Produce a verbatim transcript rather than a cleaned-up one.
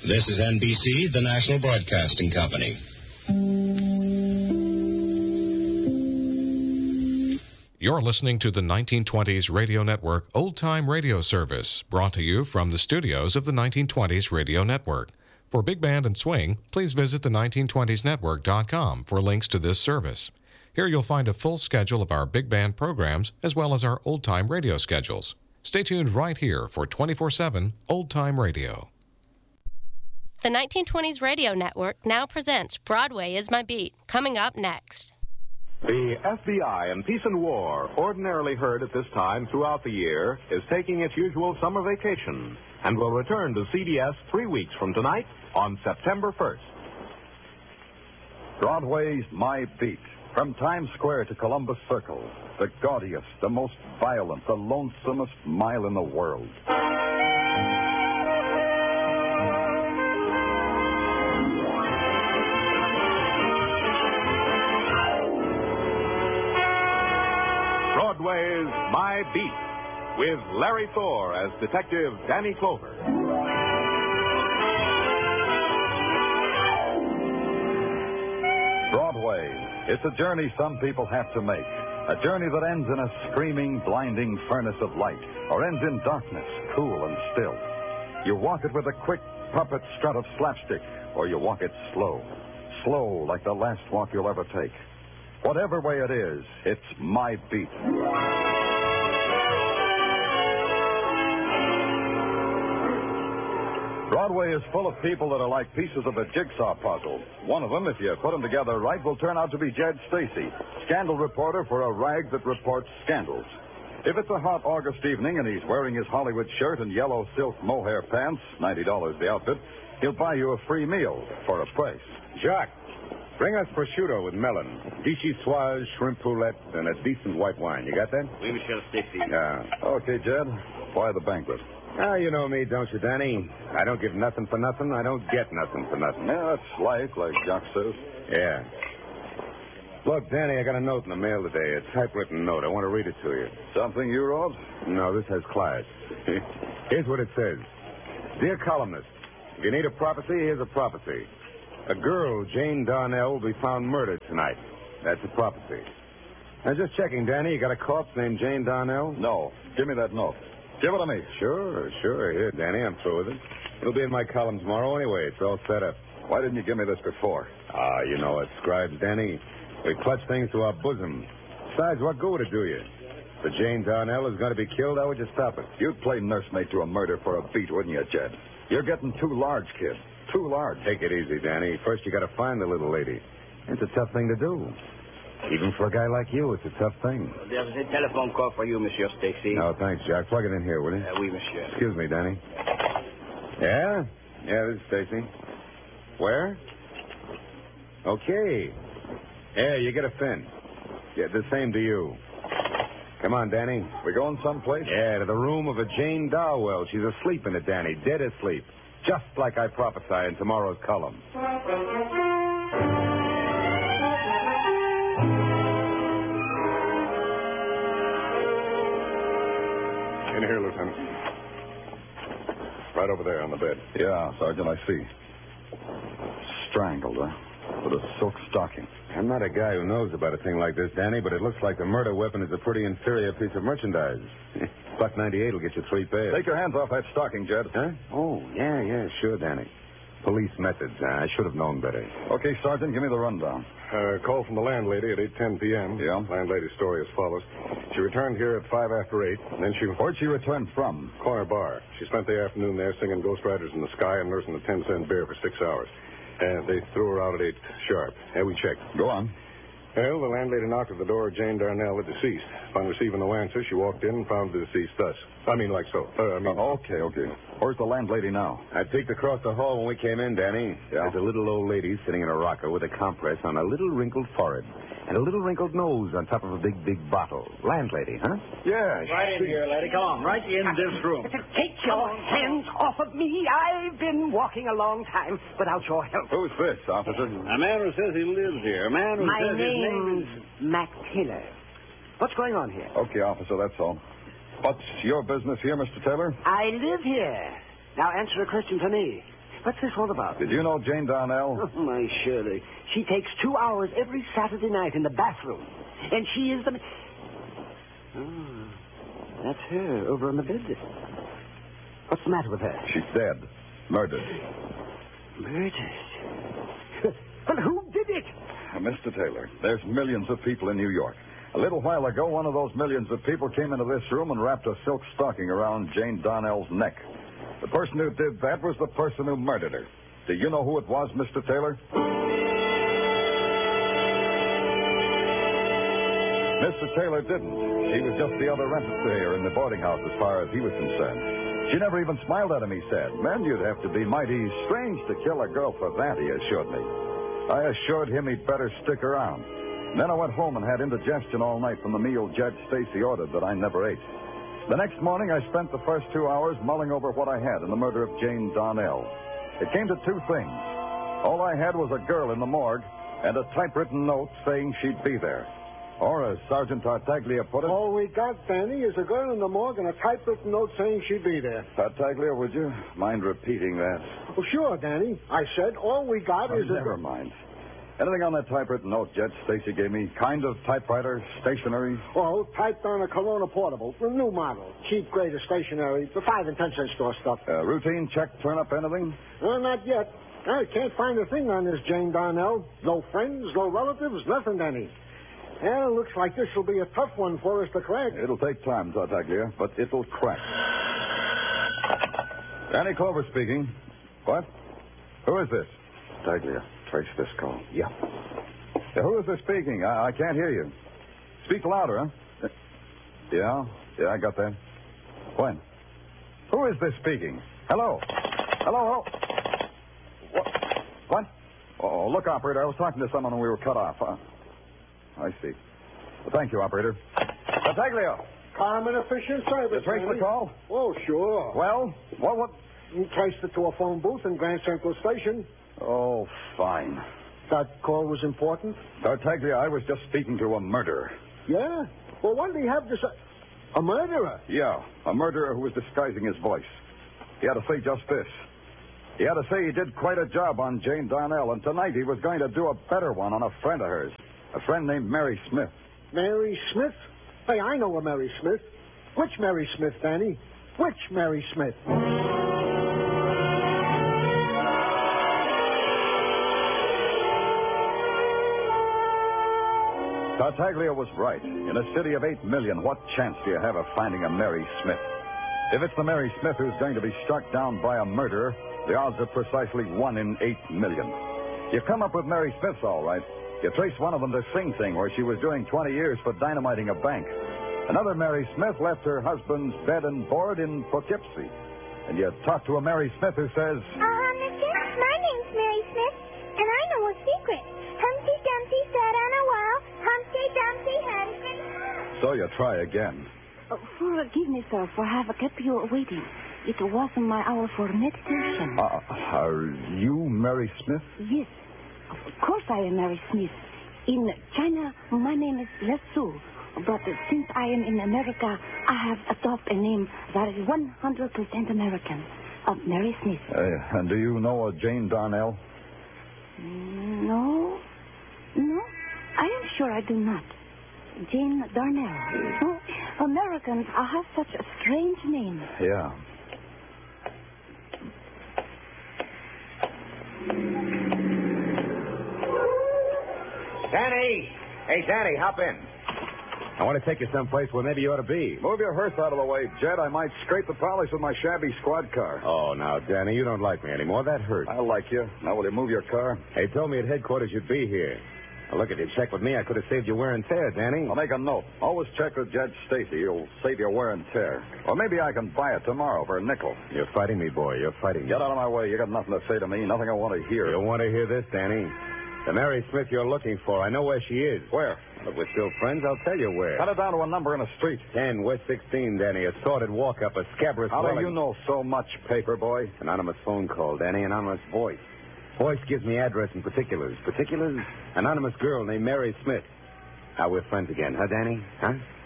This is N B C, the National Broadcasting Company. You're listening to the nineteen twenties Radio Network Old Time Radio Service, brought to you from the studios of the nineteen twenties Radio Network. For Big Band and Swing, please visit the nineteen twenties network dot com for links to this service. Here you'll find a full schedule of our big band programs as well as our old-time radio schedules. Stay tuned right here for twenty-four seven Old Time Radio. The nineteen twenties Radio Network now presents Broadway is My Beat, coming up next. The F B I in Peace and War, ordinarily heard at this time throughout the year, is taking its usual summer vacation and will return to C B S three weeks from tonight on September first. Broadway's My Beat. From Times Square to Columbus Circle, the gaudiest, the most violent, the lonesomest mile in the world. Broadway's My Beat, with Larry Thor as Detective Danny Clover. Broadway. It's a journey some people have to make. A journey that ends in a screaming, blinding furnace of light, or ends in darkness, cool and still. You walk it with a quick puppet strut of slapstick, or you walk it slow. Slow like the last walk you'll ever take. Whatever way it is, it's My Beat. Broadway is full of people that are like pieces of a jigsaw puzzle. One of them, if you put them together right, will turn out to be Jed Stacy, scandal reporter for a rag that reports scandals. If it's a hot August evening and he's wearing his Hollywood shirt and yellow silk mohair pants, ninety dollars the outfit, he'll buy you a free meal for a price. Jacques, bring us prosciutto with melon, vichyssoise, shrimp poulette, and a decent white wine. You got that? Oui, Monsieur Stacy. Yeah. Okay, Jed, why the banquet? Ah, you know me, don't you, Danny? I don't give nothing for nothing. I don't get nothing for nothing. Yeah, that's life, like Jacques says. Yeah. Look, Danny, I got a note in the mail today. A typewritten note. I want to read it to you. Something you wrote? No, this has class. Here's what it says. Dear columnist, if you need a prophecy, here's a prophecy. A girl, Jane Darnell, will be found murdered tonight. That's a prophecy. Now, just checking, Danny, you got a corpse named Jane Darnell? No. Give me that note. Give it to me. Sure, sure. Here, Danny, I'm through with it. It'll be in my column tomorrow anyway. It's all set up. Why didn't you give me this before? Ah, you know us scribes, Danny. We clutch things to our bosom. Besides, what good would it do you? If Jane Darnell is going to be killed, how would you stop it? You'd play nursemaid to a murder for a beat, wouldn't you, Jed? You're getting too large, kid. Too large. Take it easy, Danny. First, you got to find the little lady. It's a tough thing to do. Even for a guy like you, it's a tough thing. There's a telephone call for you, Monsieur Stacy. Oh, thanks, Jack. Plug it in here, will you? Uh, oui, monsieur. Excuse me, Danny. Yeah? Yeah, this is Stacy. Where? Okay. Yeah, you get a fin. Yeah, the same to you. Come on, Danny. We going someplace? Yeah, to the room of a Jane Darwell. She's asleep in it, Danny. Dead asleep. Just like I prophesy in tomorrow's column. In here, Lieutenant. Right over there on the bed. Yeah, Sergeant, I see. Strangled, huh? With a silk stocking. I'm not a guy who knows about a thing like this, Danny, but it looks like the murder weapon is a pretty inferior piece of merchandise. Buck ninety-eight will get you three pairs. Take your hands off that stocking, Jed. Huh? Oh, yeah, yeah, sure, Danny. Police methods. Uh, I should have known better. Okay, Sergeant, give me the rundown. Uh, call from the landlady at eight ten p.m. Yeah? Landlady's story as follows. She returned here at five after eight, and then she... Where'd she return from? Corner bar. She spent the afternoon there singing Ghost Riders in the Sky and nursing a ten-cent beer for six hours. And they threw her out at eight sharp. And we checked. Go on. Well, the landlady knocked at the door of Jane Darnell, the deceased. Upon receiving no answer, she walked in and found the deceased thus. I mean, like so. Uh, I mean... Uh, okay, okay. Where's the landlady now? I peeked across the hall when we came in, Danny. Yeah? There's a little old lady sitting in a rocker with a compress on a little wrinkled forehead and a little wrinkled nose on top of a big, big bottle. Landlady, huh? Yeah. Right in here, lady. Come on, right in this room. Take your hands off of me. I've been walking a long time without your help. Who's this, officer? A man who says he lives here. A man who My says his name name's is... Mac Taylor. What's going on here? Okay, officer, that's all. What's your business here, Mister Taylor? I live here. Now answer a question for me. What's this all about? Did you know Jane Darnell? Oh, my Shirley. She takes two hours every Saturday night in the bathroom. And she is the... Oh, that's her over on the bed. What's the matter with her? She's dead. Murdered. Murdered? But who did it? Uh, Mister Taylor, there's millions of people in New York. A little while ago, one of those millions of people came into this room and wrapped a silk stocking around Jane Darnell's neck. The person who did that was the person who murdered her. Do you know who it was, Mister Taylor? Mister Taylor didn't. She was just the other renter here in the boarding house as far as he was concerned. She never even smiled at him, he said. Man, you'd have to be mighty strange to kill a girl for that, he assured me. I assured him he'd better stick around. And then I went home and had indigestion all night from the meal Judge Stacy ordered that I never ate. The next morning, I spent the first two hours mulling over what I had in the murder of Jane Darnell. It came to two things. All I had was a girl in the morgue and a typewritten note saying she'd be there. Or, as Sergeant Tartaglia put it... All we got, Danny, is a girl in the morgue and a typewritten note saying she'd be there. Tartaglia, would you mind repeating that? Oh, sure, Danny. I said all we got oh, is never a... Never mind. Anything on that typewritten note Judge Stacy gave me? Kind of typewriter, stationery? Oh, typed on a Corona Portable. A new model. Cheap grade of stationery. The five and ten cent store stuff. Uh, routine check, turn up anything? Well, not yet. I can't find a thing on this Jane Darnell. No friends, no relatives, nothing, Danny. Well, looks like this will be a tough one for us to crack. It'll take time, Tartaglia, but it'll crack. Danny Clover speaking. What? Who is this? Tartaglia, trace this call. Yeah. Yeah, who is this speaking? I, I can't hear you. Speak louder, huh? Yeah? Yeah, I got that. When? Who is this speaking? Hello? Hello? What? What? Oh, look, operator, I was talking to someone when we were cut off. Uh, I see. Well, thank you, operator. Tartaglia! Calm and efficient service. You traced the call? Oh, sure. Well, what, what? You traced it to a phone booth in Grand Central Station. Oh, fine. That call was important? Tartaglia, I was just speaking to a murderer. Yeah? Well, what did he have to say? A murderer? Yeah, a murderer who was disguising his voice. He had to say just this. He had to say he did quite a job on Jane Darnell, and tonight he was going to do a better one on a friend of hers. A friend named Mary Smith. Mary Smith? Hey, I know a Mary Smith. Which Mary Smith, Danny? Which Mary Smith? Tartaglia was right. In a city of eight million, what chance do you have of finding a Mary Smith? If it's the Mary Smith who's going to be struck down by a murderer, the odds are precisely one in eight million. You come up with Mary Smiths, all right. You trace one of them to Sing Sing, where she was doing twenty years for dynamiting a bank. Another Mary Smith left her husband's bed and board in Poughkeepsie. And you talk to a Mary Smith who says... Uh, mister, my name's Mary Smith, and I know a secret. Humpty Dumpty sat on a wall. Humpty Dumpty had... So you try again. Oh, forgive me, sir, for have kept you waiting. It wasn't my hour for meditation. Uh, are you Mary Smith? Yes. Of course I am Mary Smith. In China, my name is Lesu. But since I am in America, I have adopted a name that is one hundred percent American. Uh, Mary Smith. Uh, and do you know a Jane Darnell? No. No, I am sure I do not. Jane Darnell. Oh, Americans have such a strange name. Yeah. Danny! Hey, Danny, hop in. I want to take you someplace where maybe you ought to be. Move your hearse out of the way, Jed. I might scrape the polish with my shabby squad car. Oh, now, Danny, you don't like me anymore. That hurts. I like you. Now, will you move your car? They told me at headquarters you'd be here. Now, look, if you check with me, I could have saved you wear and tear, Danny. I'll make a note. Always check with Judge Stacy. He'll save you wear and tear. Or maybe I can buy it tomorrow for a nickel. You're fighting me, boy. You're fighting me. Get out of my way. You got nothing to say to me. Nothing I want to hear. You want to hear this, Danny? The Mary Smith you're looking for, I know where she is. Where? Well, if we're still friends, I'll tell you where. Cut it down to a number in a street. ten, West sixteen, Danny. A sordid walk-up, a scabrous... How dwelling. do you know so much, paper boy? Anonymous phone call, Danny. Anonymous voice. Voice gives me address and particulars. Particulars? Anonymous girl named Mary Smith. Now, we're friends again, huh, Danny? Huh?